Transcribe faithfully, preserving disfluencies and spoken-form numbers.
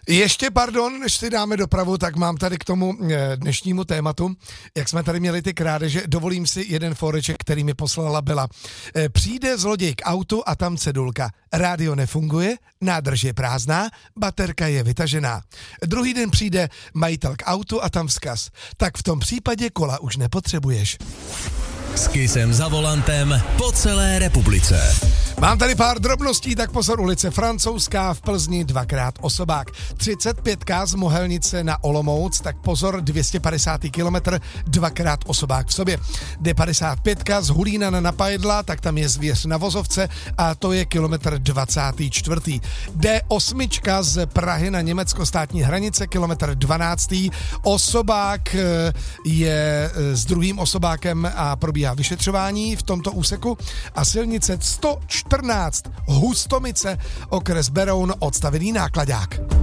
Ještě pardon, než si dáme dopravu, tak mám tady k tomu dnešnímu tématu, jak jsme tady měli ty krádeže, dovolím si jeden foreček, který mi poslala Bela. Přijde zloděj k autu a tam cedulka. Rádio nefunguje, nádrž je prázdná, baterka je vytažená. Druhý den přijde majitel k autu a tam vzkaz. Tak v tom případě kola už nepotřebuješ. S Kissem za volantem po celé republice. Mám tady pár drobností, tak pozor, ulice Francouzská v Plzni dvakrát osobák. třicet pět z Mohelnice na Olomouc, tak pozor, dvě stě padesátý kilometr, dvakrát osobák v sobě. D padesát pět z Hulína na Napajedla, tak tam je zvěř na vozovce a to je kilometr dvacátý čtvrtý. D osm z Prahy na německo státní hranice, kilometr dvanáctý. Osobák je s druhým osobákem a probíhá vyšetřování v tomto úseku a silnice sto čtrnáct Hustomice, okres Beroun, odstavený nákladák.